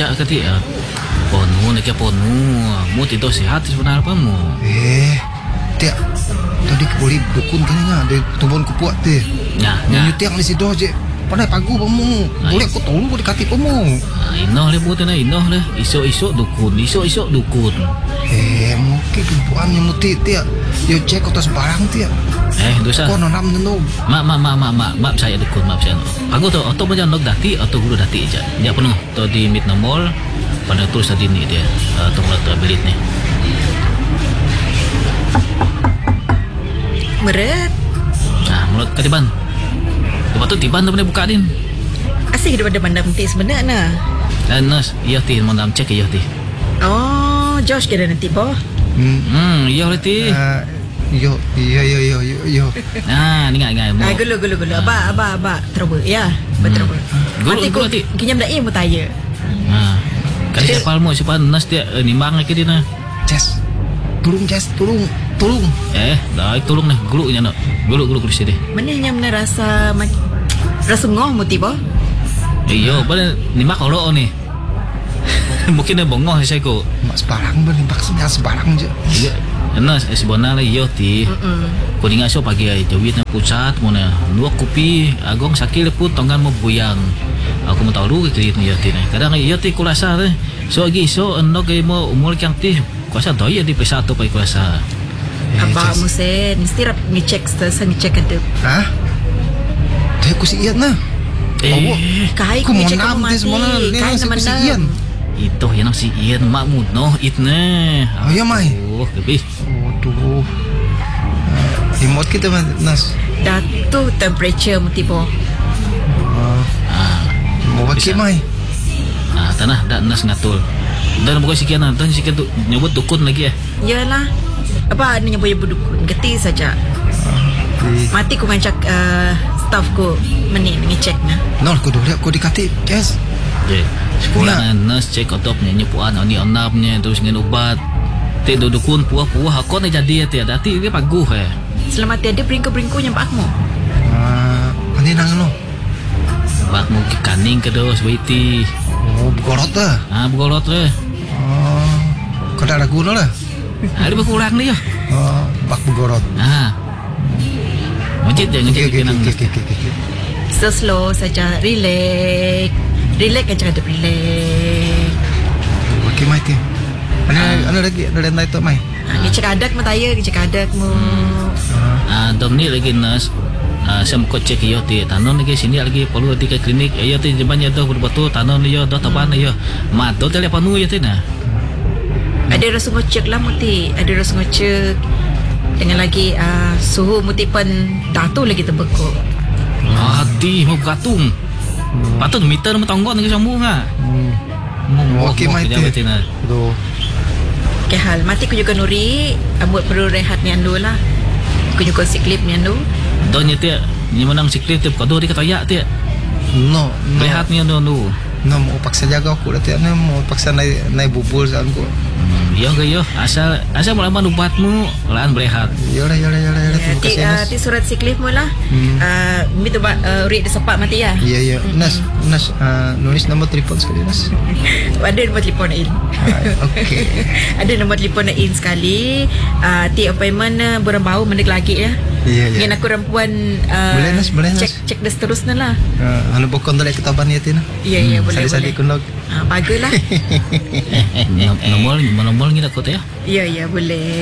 ajak kati ponu nak ponu mu tidur sihat sebenarnya apa mu tiap tadi boleh dukun kan ada tumbon kupuat tu ya nyutiang di situ aje pandai pagu pamu boleh aku tolong boleh kati pamu inoh le buat na inoh le iso dukun mungkin kupuan yang muti tiap yo cek atas barang tiap dosa kau nanam nendo maaf saya dukun maaf saya aku tu atau macam nok dati atau guru dati aja dia penuh tu di mid mall pada tulis tadi ni dia atau mula belit ni Meret. Mulut katiban. Lepas tu tiban tu boleh buka din. Asyik daripada mandam teh sebenarnya. Nas, iya ti mandam cek iya ti. Oh, Josh kira nanti boh. Iya ti. Yo. Ni ngai. Gulu. Abah. Terus ya. Betul. Gulu ti. Kinyam dah mu tanya. Kali siapa siapa nas dia nimbang lagi dia na. Jess. Tolong. Dah tolong nih gulunya nak. Gulu di sini. Mana yang rasa ngoh mu tiba? Iyo, boleh nimbak kalau ni. Mungkin dia bongong saya ko. Mak sebarang berimbak sebarang je. Iya. Enas sebenarnya iyo ti. Ko ingat so pagi ai jawit na pusat mo na. Luak kopi agong sakil pun tonggan mo buyang. Aku mau tahu lu gitu iya ti. Kadang iyo ti kulasa deh. So lagi so enog ay mo umur kang ti. Kuasa doy di pesatu pai kuasa. Abah musen mesti rap ngecek ada. Hah? Dia ku sian na. Kai ku ngecek monam mati. des mana ni Kai sian. Itu yang si Ian makmud noh itne. Oh ya mai. Lebih. Waduh. Remote kita nas. Datu temperature mu tiba. Mau pakai mai. Tanah dak nas ngatul. Dan bukan sekian dan sekian tu nyebut dukun lagi Yalah. Apa ni nyebut dukun? Geti saja. Mati ku ngancak staff ku ngecek na. Nol ku dulu aku dikati. Yes. Sekolah nas cek otok nyanyi puan oni onapnya terus ngen ubat. Te dukun puah aku ni jadi ya dati dia paguh Selamat tiada bringko yang pakmu. Ani nang no. Pakmu ke kaning ke dos waiti. Oh, begorot dah. Begorot le. Kada ragu lah. Ada berkurang ni ya. Bak begorot. Macet jangan jadi kenang. Slow saja, relax aja ada relax. Okey mai ti. Ana lagi ada lain tu mai. Ngecek adak mataya, ngecek adak mu. Dom ni lagi nas. Saya mau cek iyo ti tanon lagi sini lagi perlu di klinik iyo ti jebannya dah betul tanon iyo dah taban iyo mat tu telepon nu iyo ti na ada rasa ngecek lah muti ada rasa ngecek dengan lagi suhu muti pun datu lagi terbekuk hati mau gatung patut meter mau tonggon lagi sambung okey mai ti do ke hal mati ku juga nuri buat perlu rehat ni andu lah ku juga siklip ni andu Donya dia ni menang siklit tu kado di katayak dia. No. Lihat ni anu. No mau paksa jaga aku dah tiap ni mau paksa naik bubul sa aku. Ya ke yo asal melawan ubatmu lan berehat. Ya lah. Terima kasih Nas. Ti surat siklif mu lah. Minta urik sepak mati ya. Ya. Nas nulis nombor telefon sekali Nas. Ada nombor telefon in. Okey. Ada nombor telefon in sekali. Ti appointment burang bau mendek lagi ya. Ya. Yang aku rampuan boleh Nas. Cek dah seterusnya lah. Anu bokon tu lek ketaban ya Tina. Ya boleh. Sali kunog. Baguslah. Nomor ni nak kau ya? Ya boleh.